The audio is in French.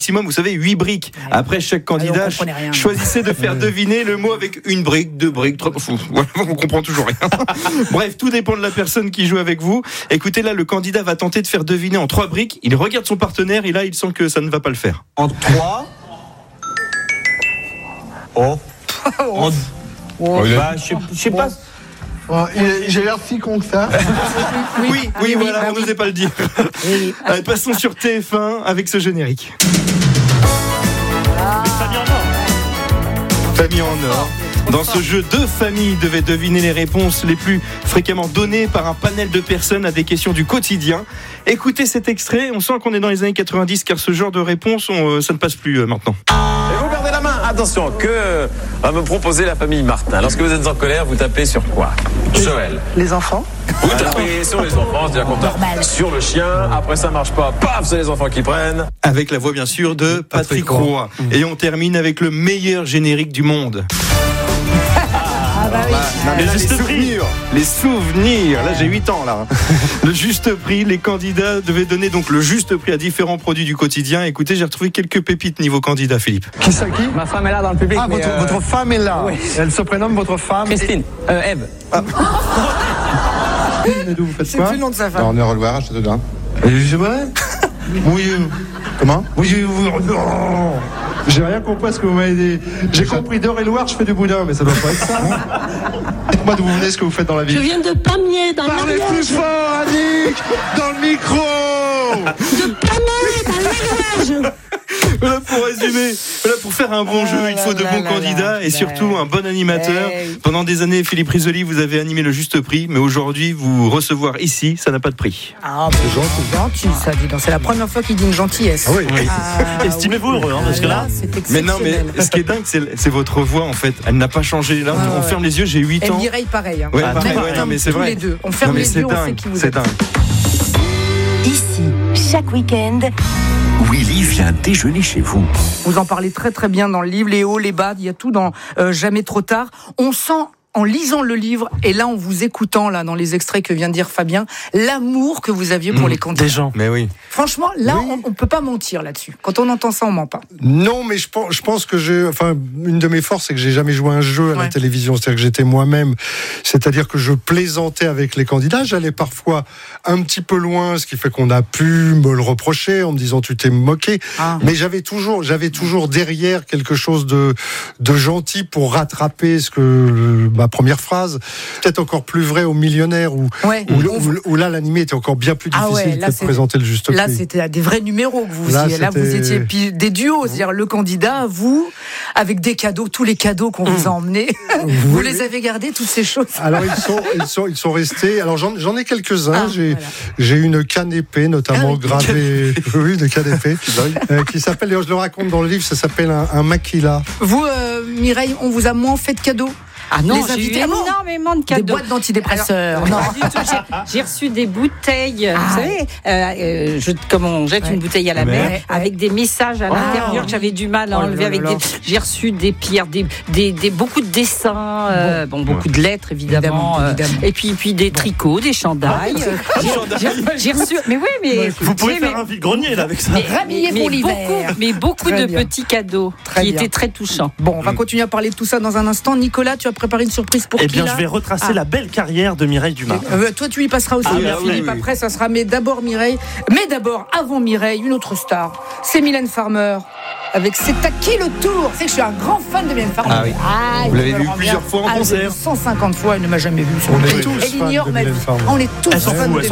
maximum, vous savez, 8 briques. Après, chaque candidat choisissait de faire deviner le mot avec une brique, 2 briques, 3... Voilà, on comprend toujours rien. Bref, tout dépend de la personne qui joue avec vous. Écoutez, là, le candidat va tenter de faire deviner en 3 briques. Il regarde son partenaire et là, il sent que ça ne va pas le faire. En 3. Oh. Je sais pas. J'ai l'air si con que ça. Oui, voilà, on n'osait pas le dire. Oui. Allez, passons sur TF1 avec ce générique. Famille en or. Dans ce jeu, 2 familles devaient deviner les réponses les plus fréquemment données par un panel de personnes à des questions du quotidien. Écoutez cet extrait, on sent qu'on est dans les années 90 car ce genre de réponse, ça ne passe plus maintenant. Et vous gardez la main. Attention, que va me proposer la famille Martin. Lorsque vous êtes en colère, vous tapez sur quoi? Joël. Les enfants. Vous tapez sur les enfants, c'est-à-dire qu'on tape sur le chien. Après ça marche pas, paf, c'est les enfants qui prennent. Avec la voix bien sûr de Patrick Roy. Et on termine avec le meilleur générique du monde. Les souvenirs. Là, j'ai 8 ans, là. Le juste prix. Les candidats devaient donner donc le juste prix à différents produits du quotidien. Écoutez, j'ai retrouvé quelques pépites niveau candidat, Philippe. Qui ça qui? Ma femme est là dans le public. Ah, votre femme est là. Oui. Elle se prénomme votre femme. Christine. Eve. Mais d'où vous faites quoi? C'est le nom de sa femme. On est à Reloir, à Châteaudun. C'est vrai? Oui. Comment? Oui. J'ai rien compris à ce que vous m'avez dit. J'ai compris d'Eure-et-Loire, je fais du boudin, mais ça doit pas être ça. Dites-moi d'où vous venez, ce que vous faites dans la vie. Je viens de Pamiers, dans Parlez l'Ariège. plus fort, Annick, dans le micro. De Pamiers, dans l'Ariège. Voilà pour résumer. Voilà pour faire un bon jeu, il faut de bons candidats et surtout un bon animateur. Pendant des années, Philippe Risoli, vous avez animé le juste prix, mais aujourd'hui, vous recevoir ici, ça n'a pas de prix. Ah, c'est gentil, ça, dis donc. C'est la première fois qu'il dit une gentillesse. Ah oui. Estimez-vous heureux, parce que là. C'est Mais exceptionnel. non, mais ce qui est dingue, c'est votre voix en fait. Elle n'a pas changé. Là, on ferme les yeux, j'ai 8 Et ans. Mireille, pareil. Hein. Ouais, pareil, non, mais c'est tous vrai. les deux. On ferme Non, mais les c'est yeux, on sait dingue, qui vous c'est êtes. dingue. Ici, chaque week-end, Willy vient déjeuner chez vous. Vous en parlez très très bien dans le livre, les hauts, les bas, il y a tout dans Jamais trop tard. On sent en lisant le livre et là en vous écoutant là dans les extraits que vient de dire Fabien, l'amour que vous aviez pour les candidats. Des gens. Mais oui. Franchement, là on peut pas mentir là-dessus. Quand on entend ça, on ment pas. Non, mais je pense que une de mes forces, c'est que j'ai jamais joué un jeu à la télévision. C'est-à-dire que j'étais moi-même. C'est-à-dire que je plaisantais avec les candidats. J'allais parfois un petit peu loin, ce qui fait qu'on a pu me le reprocher en me disant tu t'es moqué. Mais j'avais toujours derrière quelque chose de gentil pour rattraper ma première phrase. Peut-être encore plus vrai aux millionnaires où là l'animé était encore bien plus difficile que de présenter le juste prix. Là, c'était des vrais numéros que vous faisiez. Là, vous étiez des duos, c'est-à-dire le candidat, vous, avec des cadeaux, tous les cadeaux qu'on vous a emmenés. Vous les avez gardés, toutes ces choses. Alors ils sont restés. Alors j'en ai quelques-uns. J'ai une canne épée, notamment gravée. Oui, une canne épée qui s'appelle. Je le raconte dans le livre. Ça s'appelle un maquila. Vous, Mireille, on vous a moins fait de cadeaux? Ah non, les j'ai eu invités, énormément de cadeaux. Des boîtes d'antidépresseurs. Alors, non, pas du tout. J'ai reçu des bouteilles, vous savez, comme on jette une bouteille à la mer, avec des messages à l'intérieur que j'avais du mal à enlever. J'ai reçu des pierres, beaucoup de dessins, beaucoup de lettres évidemment. Et puis des tricots, des chandails. J'ai reçu. Mais oui, mais vous pouvez faire un vide-grenier là avec ça. Rhabillé pour l'hiver. Mais beaucoup de petits cadeaux qui étaient très touchants. Bon, on va continuer à parler de tout ça dans un instant. Nicolas, tu as préparé une surprise pour qui? Eh bien, je vais retracer la belle carrière de Mireille Dumas. Toi, tu y passeras aussi, Philippe. Après, ça sera. Mais d'abord, Mireille. Mais d'abord, avant Mireille, une autre star. C'est Mylène Farmer. Avec C'est à qui le tour? C'est que je suis un grand fan de Mylène Farmer. Ah oui. Vous l'avez vu plusieurs fois en concert? 150 fois, elle ne m'a jamais vu. Elle ignore ma vie. On est tous fans de